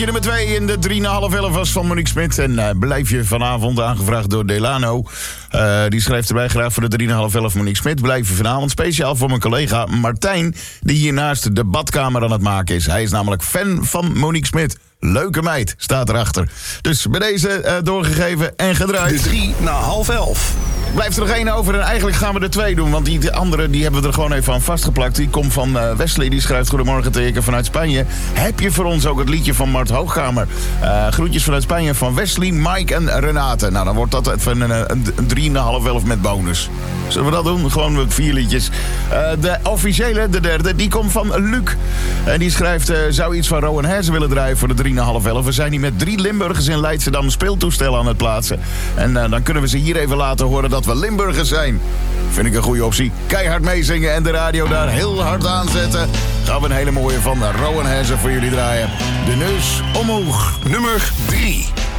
liedje nummer 2 in de 3,5 was van Monique Smit. En blijf je vanavond, aangevraagd door Delano. Die schrijft erbij graag voor de 3,5 Monique Smit. Blijf je vanavond speciaal voor mijn collega Martijn, die hiernaast de badkamer aan het maken is. Hij is namelijk fan van Monique Smit. Leuke meid, staat erachter. Dus bij deze doorgegeven en gedraaid. De 3,5. Blijft er nog één over en eigenlijk gaan we er 2 doen. Want die andere die hebben we er gewoon even aan vastgeplakt. Die komt van Wesley, die schrijft: goedemorgen Teke vanuit Spanje. Heb je voor ons ook het liedje van Mart Hoogkamer? Groetjes vanuit Spanje van Wesley, Mike en Renate. Nou, dan wordt dat even een 3,5 met bonus. Zullen we dat doen? Gewoon met 4 liedjes. De officiële, de derde, die komt van Luc. En die schrijft: zou iets van Rowan Herzen willen draaien voor de 3,5. We zijn hier met 3 Limburgers in Leidschendam speeltoestellen aan het plaatsen. En dan kunnen we ze hier even laten horen dat we Limburgers zijn. Vind ik een goede optie. Keihard meezingen en de radio daar heel hard aanzetten. Gaan we een hele mooie van Rowan Herzen voor jullie draaien. De neus omhoog. Nummer 3.